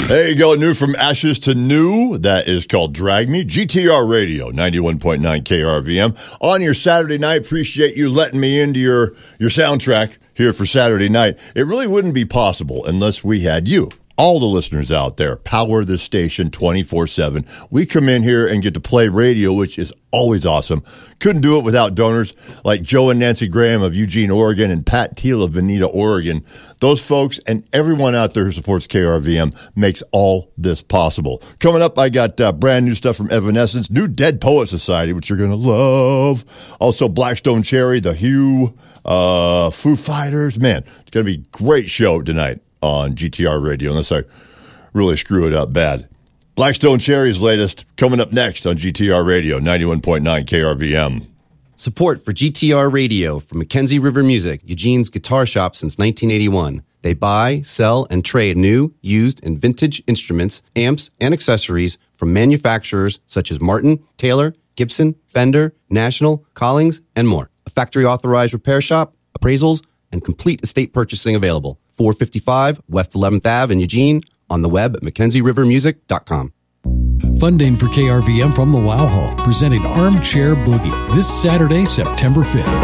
There you go, new from ashes to new. That is called Drag Me. GTR Radio, 91.9 KRVM. On your Saturday night, appreciate you letting me into your soundtrack here for Saturday night. It really wouldn't be possible unless we had you. All the listeners out there, power this station 24/7. We come in here and get to play radio, which is always awesome. Couldn't do it without donors like Joe and Nancy Graham of Eugene, Oregon, and Pat Thiel of Veneta, Oregon. Those folks and everyone out there who supports KRVM makes all this possible. Coming up, I got brand new stuff from Evanescence, new Dead Poet Society, which you're going to love. Also, Blackstone Cherry, The Hue, Foo Fighters. Man, it's going to be a great show tonight on GTR Radio, unless I really screw it up bad. Blackstone Cherry's latest coming up next on GTR Radio, 91.9 KRVM. Support for GTR Radio from Mackenzie River Music, Eugene's guitar shop since 1981. They buy, sell, and trade new, used, and vintage instruments, amps, and accessories from manufacturers such as Martin, Taylor, Gibson, Fender, National, Collings, and more. A factory-authorized repair shop, appraisals, and complete estate purchasing available. 455 West 11th Ave in Eugene, on the web at MackenzieRiverMusic.com. Funding for KRVM from the Wow Hall, presenting Armchair Boogie this Saturday, September 5th.